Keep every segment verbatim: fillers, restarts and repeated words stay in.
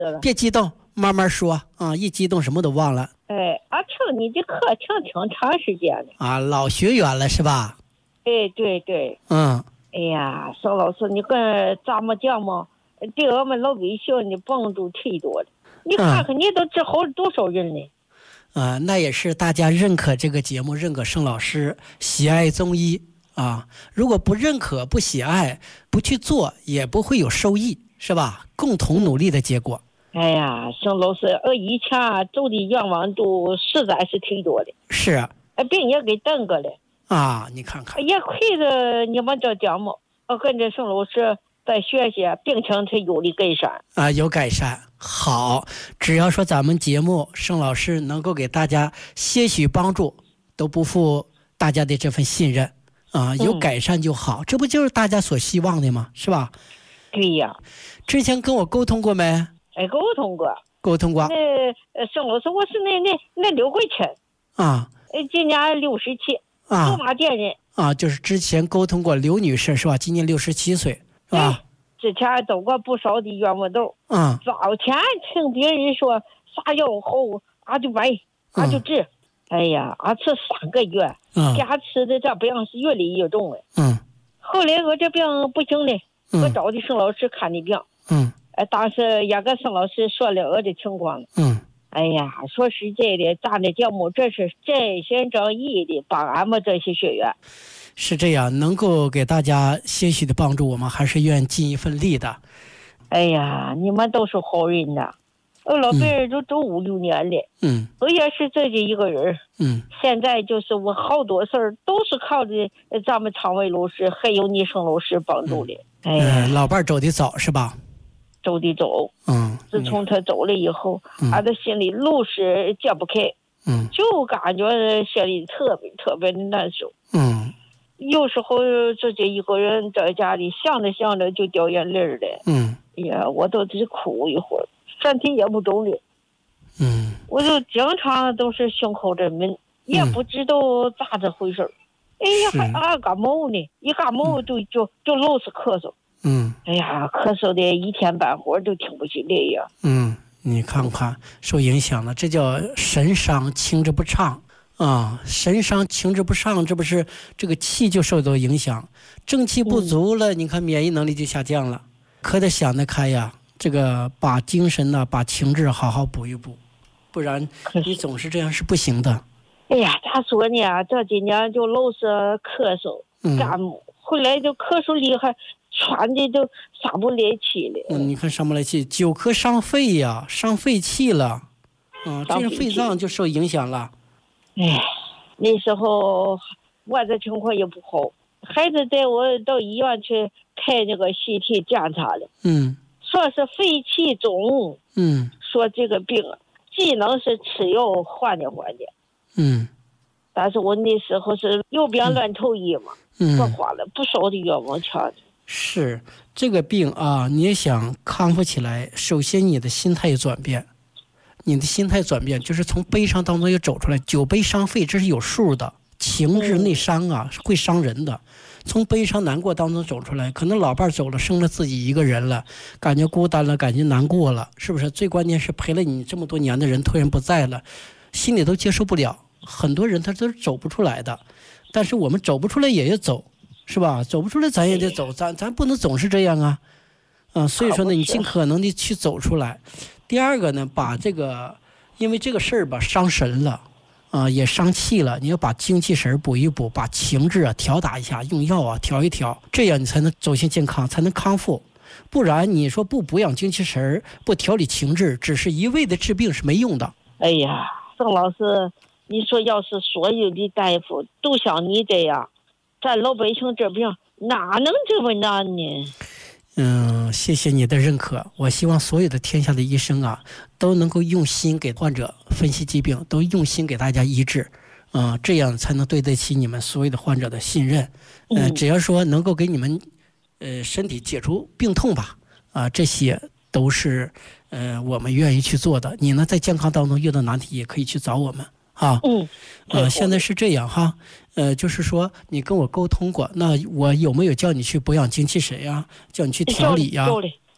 别激动，慢慢说啊！一激动什么都忘了。 哎，俺听你的课听挺长时间的啊，老学员了是吧？ 哎，对对。 嗯。 哎呀，邵老师，你跟咱们讲嘛，对我们老百姓的帮助忒多了。你看看，你都治好了多少人呢？ 啊、呃，那也是大家认可这个节目，认可盛老师，喜爱中医啊。如果不认可、不喜爱、不去做，也不会有收益，是吧？共同努力的结果。 哎呀，盛老师，呃，以前走的愿望都实在是挺多的。 是啊。 哎，病也给耽搁了。 啊，你看看。 也亏着你们这节目，我跟着盛老师再学习，病情才有的改善。 啊，有改善。好，只要说咱们节目盛老师能够给大家些许帮助，都不负大家的这份信任啊，有改善就好、嗯、这不就是大家所希望的吗？是吧？ 对呀。 之前跟我沟通过没？ 哎，沟通过。 沟通过。 那盛老师，我是那那那刘桂琴啊， 哎，今年六十七， 啊， 驻马店人啊，就是之前沟通过刘女士是吧？今年六十七岁是吧？ 之前走过不少的冤枉道。 嗯， 早前听别人说啥药好，俺就买，俺就治。嗯、哎呀，俺吃三个月， 嗯， 给俺吃的这病是越来越重了。 嗯， 后来我这病不行了， 嗯、 我找的盛老师看的病。 嗯， 哎，当时也跟盛老师说了我的情况。 嗯， 哎呀，说实在的，咱的节目这是真心真意的帮俺们这些学员。 是这样，能够给大家些许的帮助，我们还是愿尽一份力的。 哎呀，你们都是好人呐！我老辈儿都走五六年了， 嗯， 我也是自己一个人， 嗯， 现在就是我好多事儿都是靠着咱们常伟老师还有你盛老师帮助的。 嗯、哎呀，老伴儿走的早是吧？ 走的早， 嗯， 自从他走了以后， 嗯、 俺的心里路是解不开， 嗯， 就感觉心里特别特别的难受， 嗯。 有时候自己一个人在家里想着想着就掉眼泪了。 嗯， 哎呀，我都只哭一会儿，身体也不中了。 嗯， 我就经常都是胸口这闷，也不知道咋这回事。哎呀，还俺感冒呢，一感冒就、嗯、就就老是咳嗽。 嗯， 哎呀，咳嗽的一天半会儿都听不起来呀。 嗯，你看看受影响了，这叫神伤情志不畅。啊，神伤情志不上，这不是这个气就受到影响，正气不足了，嗯、你看免疫能力就下降了。可得想得开呀，这个把精神呢、啊，把情志好好补一补，不然你总是这样是不行的。 哎呀，咋说呢？这几年就老是咳嗽、感冒，嗯、后来就咳嗽厉害，喘的都上不来气了。 嗯，你看上不来气，久咳伤肺呀，伤肺气了，嗯，这样肺脏就受影响了。 哎，那时候我这情况也不好，孩子带我到医院去开那个 C T 检查了， 嗯， 说是肺气肿， 嗯， 说这个病只能是吃药缓解缓解， 嗯， 但是我那时候是有病乱投医嘛， 嗯， 我花了不少的冤枉钱。 是这个病啊，你也想康复起来，首先你的心态有转变。你的心态转变，就是从悲伤当中又走出来。久悲伤肺，这是有数的，情志内伤啊，是会伤人的。从悲伤难过当中走出来，可能老伴走了，剩了自己一个人了，感觉孤单了，感觉难过了，是不是？最关键是陪了你这么多年的人突然不在了，心里都接受不了。很多人他都是走不出来的，但是我们走不出来也要走，是吧？走不出来咱也得走，咱咱不能总是这样啊。嗯，所以说呢，你尽可能的去走出来。第二个呢，把这个，因为这个事儿吧，伤神了，啊、呃，也伤气了。你要把精气神补一补，把情志啊调打一下，用药啊调一调，这样你才能走向健康，才能康复。不然你说不补养精气神，不调理情志，只是一味的治病是没用的。 哎呀，郑老师，你说要是所有的大夫都像你这样，咱老百姓这病哪能这么难呢？ 嗯，谢谢你的认可。我希望所有的天下的医生啊，都能够用心给患者分析疾病，都用心给大家医治，啊、呃，这样才能对得起你们所有的患者的信任。呃，只要说能够给你们，呃，身体解除病痛吧，啊、呃，这些都是呃我们愿意去做的。你呢，在健康当中遇到难题，也可以去找我们。啊， 嗯， 呃，现在是这样哈，呃，就是说你跟我沟通过，那我有没有叫你去补养精气神呀？叫你去调理呀？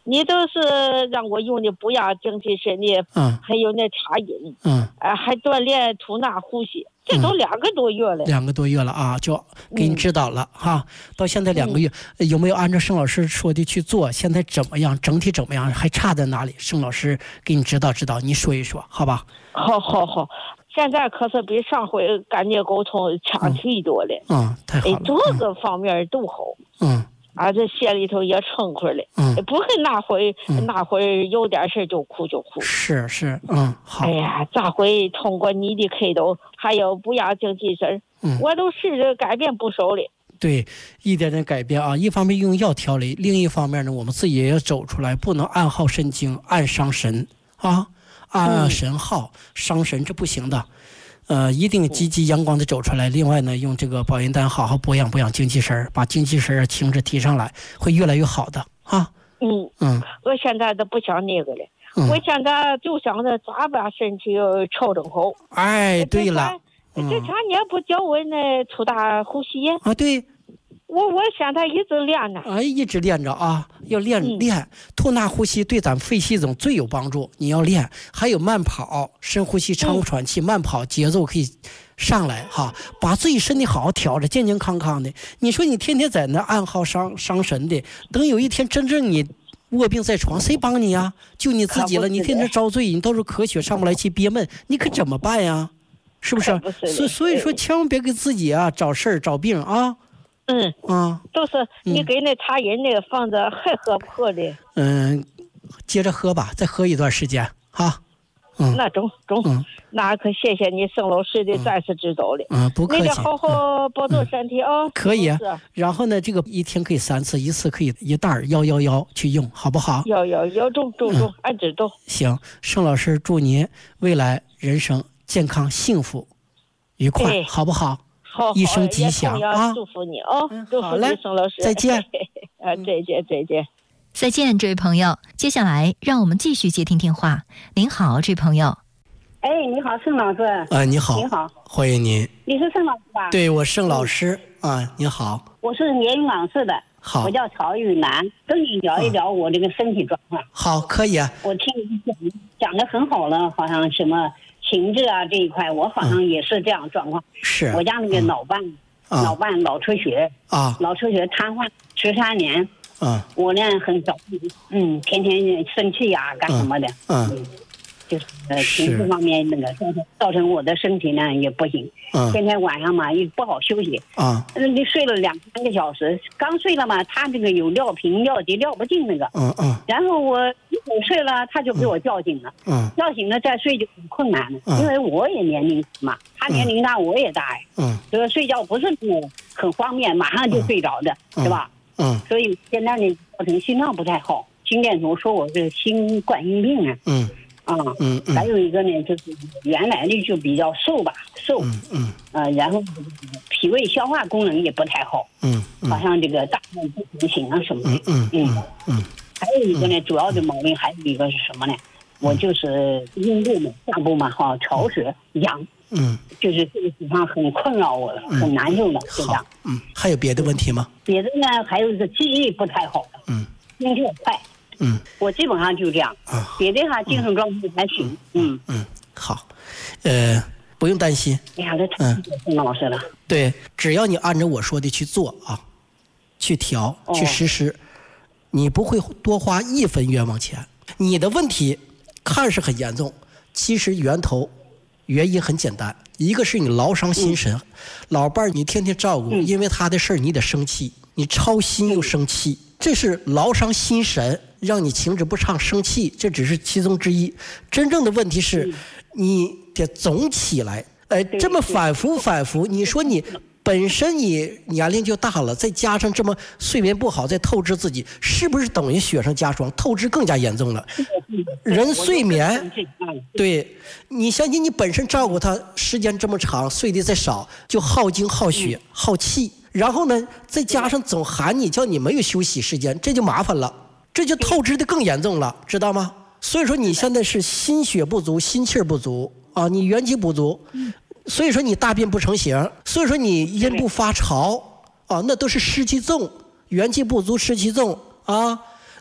你都是让我用的补压精气神的， 嗯， 还有那茶饮， 嗯， 啊，还锻炼吐纳呼吸，这都两个多月了。 两个多月了啊，就给你指导了、嗯、哈。到现在两个月、嗯，有没有按照盛老师说的去做？现在怎么样？整体怎么样？还差在哪里？盛老师给你指导指导，你说一说，好吧？ 好好好，现在可是比上回感觉沟通强气多了。 嗯，嗯太好了。 哎，各个方面都好。 嗯。 啊，这心里头也撑快了，嗯，不会那回、嗯、那回有点事就哭就哭， 是是，嗯，好。 哎呀，这回通过你的开导，还有补压精气神，嗯，我都试着改变不少了。 对，一点点改变啊，一方面用药调理，另一方面呢，我们自己也要走出来，不能暗耗神经，暗伤神啊，暗神耗、嗯、伤神，这不行的。呃，一定积极阳光的走出来。另外呢，用这个保元丹好好保养保养精气神，把精气神情志提上来，会越来越好的哈。 嗯嗯，我现在都不想那个了，嗯、我现在就想着咋把身体调整好。 哎，对了， 这前年不教我那粗大呼吸啊？对。 我我现在一直练呢， 哎，一直练着啊，要练、嗯、练吐纳呼吸，对咱肺系统最有帮助。你要练，还有慢跑、深呼吸、长喘气、嗯、慢跑节奏可以上来哈，把自己身体好好调着，健健康康的。你说你天天在那暗耗伤伤神的，等有一天真正你卧病在床，谁帮你呀？就你自己了。你天天遭罪，你都是咳血上不来气，憋闷，你可怎么办呀？是不是？所所以说，千万别给自己啊找事儿找病啊。 嗯啊， 都是你给那茶饮那个放着还喝不喝的？ 嗯，接着喝吧，再喝一段时间哈。嗯， 那中中、嗯，那可谢谢你盛老师的再次指导了。 嗯，不客气。 你得好好保重身体啊、 嗯。可以。然后呢，这个一天可以三次，一次可以一袋幺幺幺去用，好不好？ 幺幺幺中中中，俺知道。 行，盛老师祝您未来人生健康、幸福、愉快， 哎、 好不好？ 好， 一生吉祥啊！ 祝福你啊！ 嗯、 祝福你，盛老师。 再见。 啊，再见，再见。 再见，这位朋友。接下来，让我们继续接听电话。您好，这位朋友。 哎，你好，盛老师。 啊，你好。 你好， 欢迎您。 你是盛老师吧？ 对，我盛老师、嗯、啊，你好。 我是年云港市的。 好。 我叫曹玉楠，跟你聊一聊我这个身体状况。嗯、 好，可以啊。 我听你讲讲的很好了，好像什么情志啊这一块，我好像也是这样状况。 嗯、是。 我家那个脑瓣。嗯脑瓣脑出血啊， 脑出血瘫痪十三年啊， 我呢很早，嗯，天天生气呀、啊，干什么的， 嗯，嗯就是呃情绪方面那个造成造成我的身体呢也不行，嗯，天天晚上嘛也不好休息啊， 你睡了两三个小时，刚睡了嘛，他这个有尿频尿急尿不尽那个， 嗯嗯， 然后我一会儿睡了，他就给我叫醒了， 嗯， 叫醒了再睡就很困难了，嗯、因为我也年龄嘛。他年龄大，我也大哎， 嗯， 这个睡觉不是那种很方便，马上就睡着的， 嗯、 是吧？ 嗯， 所以现在呢，造成心脏不太好，心电图说我是新冠心病啊， 嗯， 啊， 嗯嗯， 还有一个呢，就是原来的就比较瘦吧，瘦， 嗯嗯， 呃，然后脾胃消化功能也不太好， 嗯，嗯好像这个大便不成形啊什么的， 嗯嗯嗯嗯， 还有一个呢，主要的毛病还有一个是什么呢？我就是阴部嘛，下部嘛，哈，潮湿痒。 嗯， 就是这个地方很困扰我了，嗯、很难受的，就这样。 嗯，还有别的问题吗？ 别的呢，还有一个记忆不太好， 嗯， 心跳快， 嗯， 我基本上就这样。 啊， 别的哈精神状态还行，嗯嗯，好，呃，不用担心。 哎呀，这太谢谢宋老师了。 对，只要你按照我说的去做啊，去调， 哦、 去实施，你不会多花一分冤枉钱。你的问题看似很严重，其实源头。原因很简单，一个是你劳伤心神，嗯、老伴儿你天天照顾，嗯、因为他的事儿你得生气，你操心又生气，嗯、这是劳伤心神，让你情志不畅生气，这只是其中之一。真正的问题是，嗯、你得总起来，哎，这么反复反复，你说你本身你年龄就大了，再加上这么睡眠不好，再透支自己，是不是等于雪上加霜，透支更加严重了？人睡眠，对，你相信你本身照顾他时间这么长，睡得再少，就耗精耗血、耗气，然后呢，再加上总喊你，叫你没有休息时间，这就麻烦了，这就透支的更严重了，知道吗？所以说你现在是心血不足、心气不足啊，你元气不足。所以说你大便不成形，所以说你阴部发潮啊，那都是湿气重，元气不足，湿气重啊。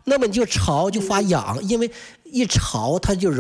那么你就潮就发痒，因为一潮它就容